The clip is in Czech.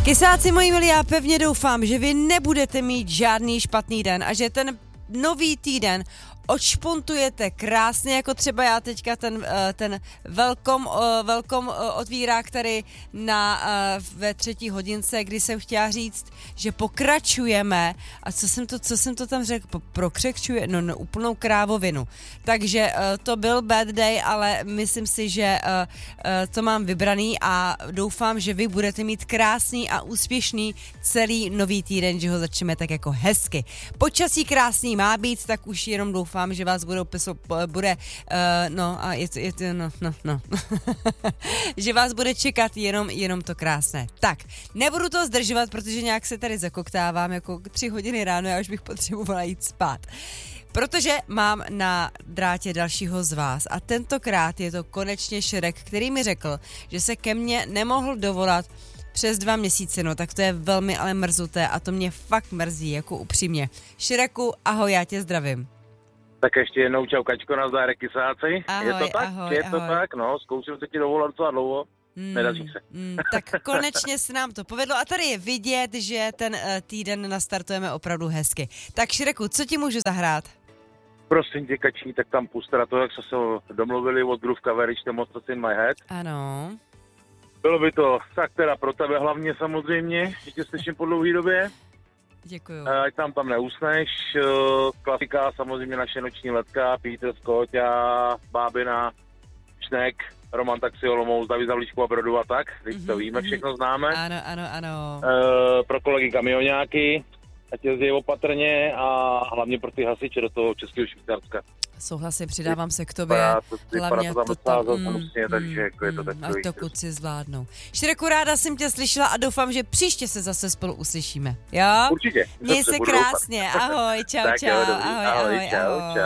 Kysáci moji milí, já pevně doufám, že vy nebudete mít žádný špatný den a že ten nový týden odšpontujete krásně, jako třeba já teďka ten velkom otvírák tady ve 3. hodince, kdy jsem chtěla říct, že pokračujeme a co jsem to tam řekl, prokřekčuje, no úplnou krávovinu. Takže to byl bad day, ale myslím si, že to mám vybraný a doufám, že vy budete mít krásný a úspěšný celý nový týden, že ho začneme tak jako hezky. Počasí krásný má být, tak už jenom doufám, že vás že vás bude čekat jenom to krásné. Tak, nebudu to zdržovat, protože nějak se tady zakoktávám, jako 3 hodiny ráno, já už bych potřebovala jít spát. Protože mám na drátě dalšího z vás a tentokrát je to konečně Šrek, který mi řekl, že se ke mně nemohl dovolat přes 2 měsíce, no tak to je velmi ale mrzuté a to mě fakt mrzí, jako upřímně. Šreku, ahoj, já tě zdravím. Tak ještě jednou čau, Kačko, nazdárek, Kysáci. Ahoj, je to tak? Ahoj. To tak, no, zkoušel se ti dovolat docela dlouho, nedaří se. Tak konečně se nám to povedlo a tady je vidět, že ten týden nastartujeme opravdu hezky. Tak Šreku, co ti můžu zahrát? Prosím tě, Kačí, tak tam pust teda to, jak jsme se domluvili od Groove Coverage, to moc in my head. Ano. Bylo by to tak teda pro tebe hlavně samozřejmě, že tě slyším po dlouhý době. Děkuju. Ať tam neusneš, klasika samozřejmě naše noční letka, Peter Scott a Bábina, Šnek, Roman Taxi Olomouc, David Zavlíčku a Brodu a tak, teď to víme, všechno známe. Ano. Pro kolegy kamionáky, ať jezdí opatrně a hlavně pro ty hasiče do toho Českého Švýcarska. Souhlasím, přidávám se k tobě. Hlavně to tam, takže jako je to takový. Ať to kluci zvládnou. Šreku, ráda jsem tě slyšela a doufám, že příště se zase spolu uslyšíme. Jo? Určitě. Měj se krásně. Ahoj, čau. Ahoj.